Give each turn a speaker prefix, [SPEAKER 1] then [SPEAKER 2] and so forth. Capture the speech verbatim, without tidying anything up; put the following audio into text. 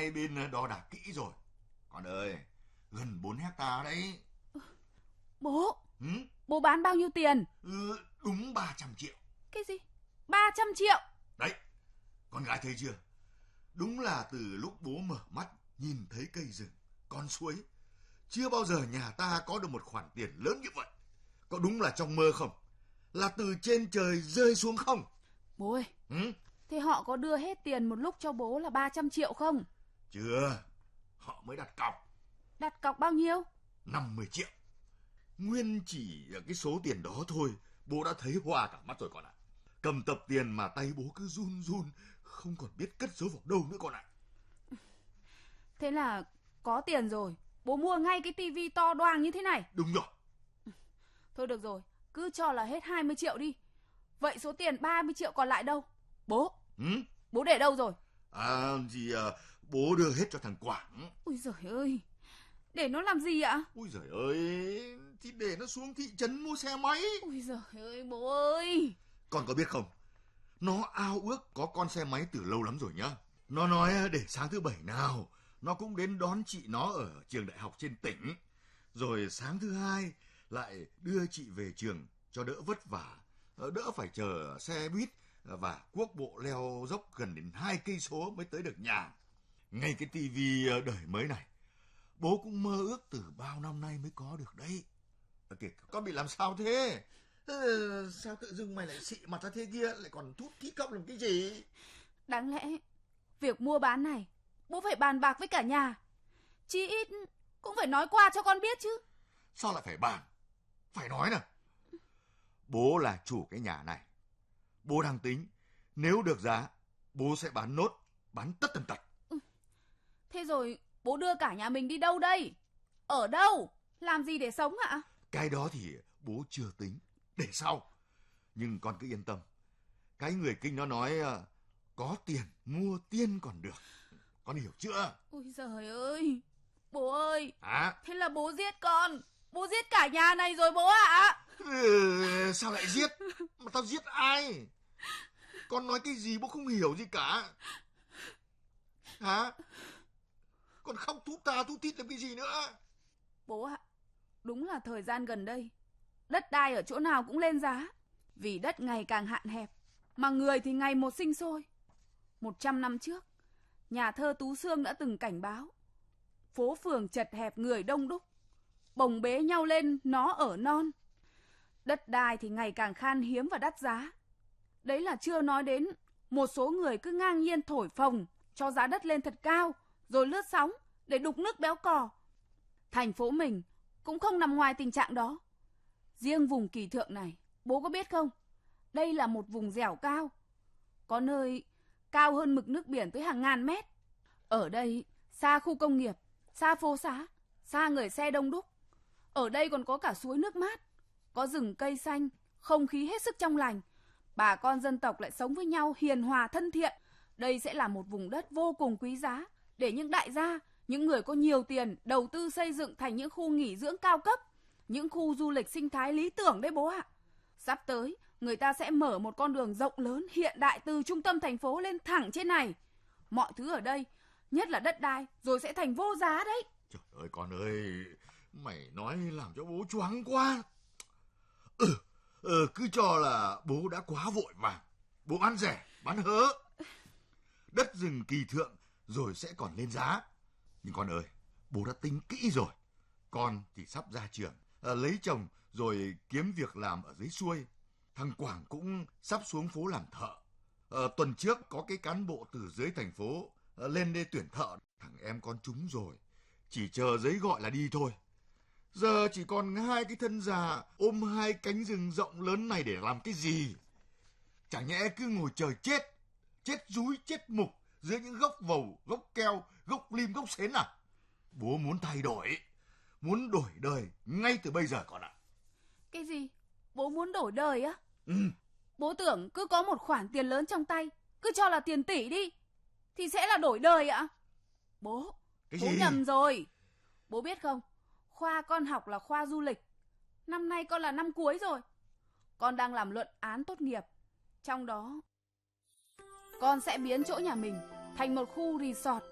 [SPEAKER 1] hai bên đo đạc kỹ rồi. Con ơi, gần bốn hecta đấy.
[SPEAKER 2] Bố,
[SPEAKER 1] Ừ?
[SPEAKER 2] bố bán bao nhiêu tiền?
[SPEAKER 1] Ừ, đúng ba trăm triệu.
[SPEAKER 2] Cái gì? ba trăm triệu?
[SPEAKER 1] Đấy, con gái thấy chưa? Đúng là từ lúc bố mở mắt nhìn thấy cây rừng, con suối, chưa bao giờ nhà ta có được một khoản tiền lớn như vậy. Có đúng là trong mơ không? Là từ trên trời rơi xuống không?
[SPEAKER 2] Bố ơi,
[SPEAKER 1] Ừ?
[SPEAKER 2] thế họ có đưa hết tiền một lúc cho bố là ba trăm triệu không?
[SPEAKER 1] Chưa, họ mới đặt cọc.
[SPEAKER 2] Đặt cọc bao nhiêu?
[SPEAKER 1] năm mươi triệu. Nguyên chỉ cái số tiền đó thôi, bố đã thấy hoa cả mắt rồi con ạ. Cầm tập tiền mà tay bố cứ run run, không còn biết cất giấu vào đâu nữa con ạ.
[SPEAKER 2] Thế là có tiền rồi, bố mua ngay cái tivi to đoàng như thế này.
[SPEAKER 1] Đúng rồi.
[SPEAKER 2] Thôi được rồi, cứ cho là hết hai mươi triệu đi. Vậy số tiền ba mươi triệu còn lại đâu? Bố,
[SPEAKER 1] Ừ?
[SPEAKER 2] bố để đâu rồi?
[SPEAKER 1] À, thì à, bố đưa hết cho thằng Quảng.
[SPEAKER 2] Ui giời ơi, để nó làm gì ạ?
[SPEAKER 1] Ui giời ơi, thì để nó xuống thị trấn mua xe máy.
[SPEAKER 2] Ui giời ơi bố ơi.
[SPEAKER 1] Con có biết không, nó ao ước có con xe máy từ lâu lắm rồi nhá. Nó nói để sáng thứ bảy nào nó cũng đến đón chị nó ở trường đại học trên tỉnh. Rồi sáng thứ hai lại đưa chị về trường cho đỡ vất vả, đỡ phải chờ xe buýt và cuốc bộ leo dốc gần đến hai cây số mới tới được nhà. Ngay cái tivi đời mới này, bố cũng mơ ước từ bao năm nay mới có được đấy. Kìa, con bị làm sao thế? Ừ, sao tự dưng mày lại xị mặt ra thế kia, lại còn thút thít khóc làm cái gì?
[SPEAKER 2] Đáng lẽ việc mua bán này bố phải bàn bạc với cả nhà, chí ít cũng phải nói qua cho con biết chứ.
[SPEAKER 1] Sao lại phải bàn? Phải nói nè. Bố là chủ cái nhà này. Bố đang tính, nếu được giá, bố sẽ bán nốt, bán tất tần tật.
[SPEAKER 2] Ừ. Thế rồi bố đưa cả nhà mình đi đâu đây? Ở đâu? Làm gì để sống ạ?
[SPEAKER 1] Cái đó thì bố chưa tính, để sau. Nhưng con cứ yên tâm. Cái người kinh nó nói có tiền mua tiên còn được. Con hiểu chưa?
[SPEAKER 2] Ôi giời ơi, bố ơi.
[SPEAKER 1] À?
[SPEAKER 2] Thế là bố giết con. Bố giết cả nhà này rồi bố ạ.
[SPEAKER 1] Ừ, sao lại giết? Mà tao giết ai? Con nói cái gì bố không hiểu gì cả. Hả? Con khóc thút ta thút thít làm cái gì nữa?
[SPEAKER 2] Bố ạ, đúng là thời gian gần đây đất đai ở chỗ nào cũng lên giá. Vì đất ngày càng hạn hẹp, mà người thì ngày một sinh sôi. Một trăm năm trước, nhà thơ Tú Xương đã từng cảnh báo: phố phường chật hẹp người đông đúc, bồng bế nhau lên nó ở non. Đất đai thì ngày càng khan hiếm và đắt giá. Đấy là chưa nói đến một số người cứ ngang nhiên thổi phồng cho giá đất lên thật cao, rồi lướt sóng để đục nước béo cò. Thành phố mình cũng không nằm ngoài tình trạng đó. Riêng vùng Kỳ Thượng này, bố có biết không? Đây là một vùng dẻo cao, có nơi cao hơn mực nước biển tới hàng ngàn mét. Ở đây xa khu công nghiệp, xa phố xá, xa người xe đông đúc. Ở đây còn có cả suối nước mát, có rừng cây xanh, không khí hết sức trong lành. Bà con dân tộc lại sống với nhau hiền hòa thân thiện. Đây sẽ là một vùng đất vô cùng quý giá để những đại gia, những người có nhiều tiền đầu tư xây dựng thành những khu nghỉ dưỡng cao cấp, những khu du lịch sinh thái lý tưởng đấy bố ạ. Sắp tới, người ta sẽ mở một con đường rộng lớn hiện đại từ trung tâm thành phố lên thẳng trên này. Mọi thứ ở đây, nhất là đất đai, rồi sẽ thành vô giá đấy.
[SPEAKER 1] Trời ơi con ơi, mày nói làm cho bố choáng quá. Ừ, ừ, cứ cho là bố đã quá vội vàng. Bố bán rẻ, bán hớ. Đất rừng Kỳ Thượng rồi sẽ còn lên giá. Nhưng con ơi, bố đã tính kỹ rồi. Con thì sắp ra trường, à, lấy chồng rồi kiếm việc làm ở dưới xuôi. Thằng Quảng cũng sắp xuống phố làm thợ. À, tuần trước có cái cán bộ từ dưới thành phố à, lên đây tuyển thợ. Thằng em con trúng rồi, chỉ chờ giấy gọi là đi thôi. Giờ chỉ còn hai cái thân già ôm hai cánh rừng rộng lớn này để làm cái gì? Chẳng nhẽ cứ ngồi chờ chết, chết dúi, chết mục dưới những gốc vầu, gốc keo, gốc lim, gốc sến à? Bố muốn thay đổi, muốn đổi đời ngay từ bây giờ con ạ.
[SPEAKER 2] Cái gì? Bố muốn đổi đời á?
[SPEAKER 1] Ừ.
[SPEAKER 2] Bố tưởng cứ có một khoản tiền lớn trong tay, cứ cho là tiền tỷ đi, thì sẽ là đổi đời ạ? Bố,
[SPEAKER 1] Cái
[SPEAKER 2] bố
[SPEAKER 1] gì?
[SPEAKER 2] nhầm rồi. Bố biết không, khoa con học là khoa du lịch. Năm nay con là năm cuối rồi. Con đang làm luận án tốt nghiệp. Trong đó, con sẽ biến chỗ nhà mình thành một khu resort